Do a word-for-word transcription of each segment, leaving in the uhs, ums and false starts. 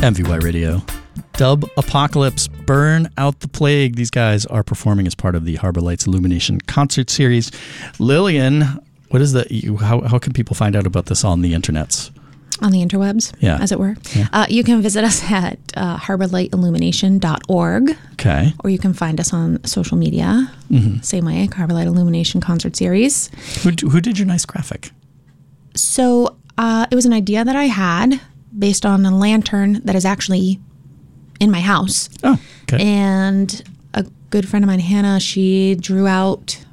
M V Y Radio. Dub Apocalypse, Burn Out the Plague. These guys are performing as part of the Harbor Lights Illumination concert series. Lillian, what is the? You, how how can people find out about this on the internets? On the interwebs, yeah. as it were. Yeah. Uh, you can visit us at uh, harbor light illumination dot org. Okay. Or you can find us on social media. Mm-hmm. Same way, Harbor Light Illumination Concert Series. Who, who did your nice graphic? So uh, it was an idea that I had based on a lantern that is actually in my house. Oh, okay. And a good friend of mine, Hannah, she drew out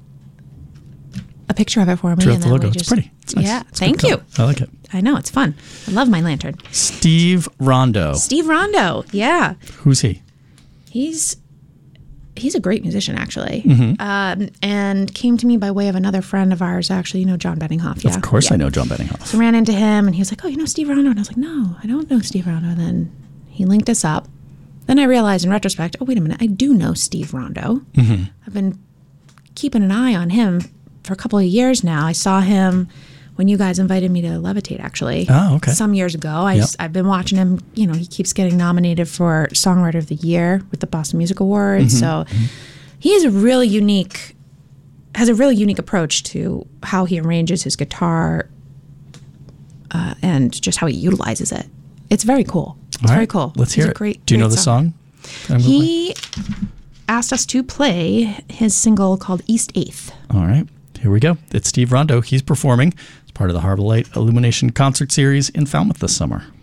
a picture of it for me. Drew out and the then logo. we just, it's pretty. It's nice. Yeah, it's thank you. I like it. I know, it's fun. I love my lantern. Steve Rondo. Steve Rondo, yeah. Who's he? He's he's a great musician, actually, Mm-hmm. um, and came to me by way of another friend of ours, actually, you know, John Benninghoff. Yeah? Of course yeah. I know John Benninghoff. So I ran into him, and he was like, oh, you know Steve Rondo? And I was like, no, I don't know Steve Rondo. And then he linked us up. Then I realized in retrospect, oh, wait a minute, I do know Steve Rondo. Mm-hmm. I've been keeping an eye on him for a couple of years now. I saw him when you guys invited me to Levitate, actually. Oh, okay. Some years ago. I Yep. just, I've been watching him. You know, he keeps getting nominated for Songwriter of the Year with the Boston Music Awards. Mm-hmm. So he is a really unique, has a really unique approach to how he arranges his guitar uh, and just how he utilizes it. It's very cool. It's All right. very cool. Let's He's hear a it. great, Do you great know the song? song? He asked us to play his single called East Eighth. All right. Here we go. It's Steve Rondo. He's performing as part of the Harbor Light Illumination concert series in Falmouth this summer.